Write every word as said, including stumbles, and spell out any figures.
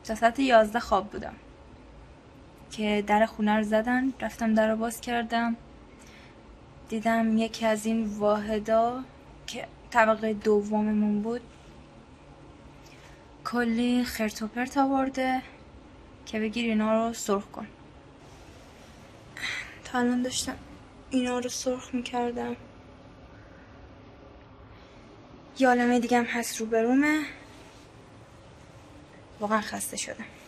تا ساعت یازده خواب بودم که در خونه رو زدن. رفتم در رو باز کردم، دیدم یکی از این واحدا که طبقه دوممون بود کلی خرت و پرت آورده که بگیر اینا رو سرخ کن. تا الان داشتم اینا رو سرخ میکردم. یه عالمه دیگه هم هست رو برومه. واقعا خسته شدم.